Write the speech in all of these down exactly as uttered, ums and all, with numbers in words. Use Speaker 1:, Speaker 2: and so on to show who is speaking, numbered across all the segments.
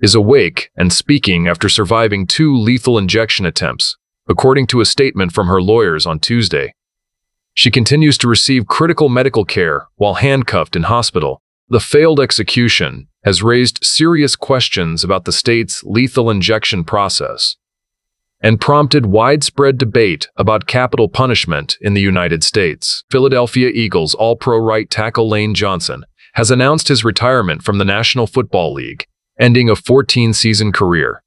Speaker 1: is awake and speaking after surviving two lethal injection attempts, according to a statement from her lawyers on Tuesday. She continues to receive critical medical care while handcuffed in hospital. The failed execution has raised serious questions about the state's lethal injection process and prompted widespread debate about capital punishment in the United States. Philadelphia Eagles All-Pro right tackle Lane Johnson has announced his retirement from the National Football League, ending a fourteen-season career.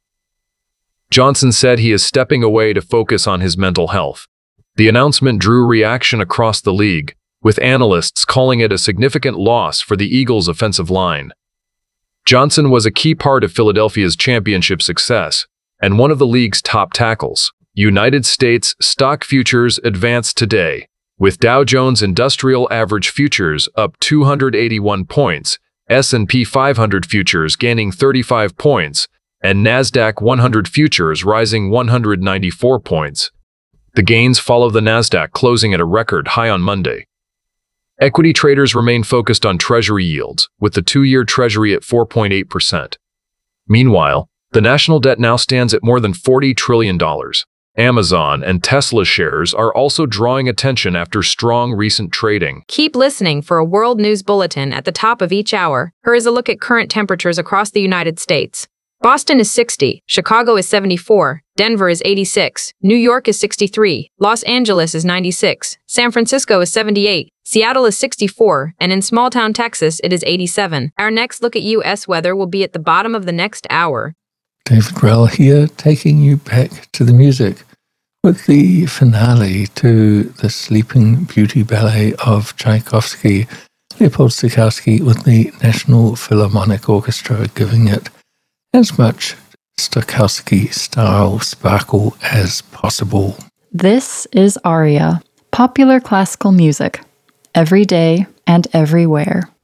Speaker 1: Johnson said he is stepping away to focus on his mental health. The announcement drew reaction across the league, with analysts calling it a significant loss for the Eagles' offensive line. Johnson was a key part of Philadelphia's championship success and one of the league's top tackles. United States stock futures advanced today, with Dow Jones Industrial Average futures up two hundred eighty-one points, S and P five hundred futures gaining thirty-five points, and NASDAQ one hundred futures rising one hundred ninety-four points. The gains follow the NASDAQ closing at a record high on Monday. Equity traders remain focused on Treasury yields, with the two-year Treasury at four point eight percent. Meanwhile, the national debt now stands at more than forty trillion dollars. Amazon and Tesla shares are also drawing attention after strong recent trading.
Speaker 2: Keep listening for a World News Bulletin at the top of each hour. Here is a look at current temperatures across the United States. Boston is sixty, Chicago is seventy-four, Denver is eighty-six, New York is sixty-three, Los Angeles is ninety-six, San Francisco is seventy-eight, Seattle is sixty-four, and in small-town Texas it is eighty-seven. Our next look at U S weather will be at the bottom of the next hour.
Speaker 3: David Grell here, taking you back to the music with the finale to the Sleeping Beauty Ballet of Tchaikovsky, Leopold Stokowski with the National Philharmonic Orchestra giving it as much Stokowski-style sparkle as possible.
Speaker 4: This is Aria, popular classical music, every day and everywhere.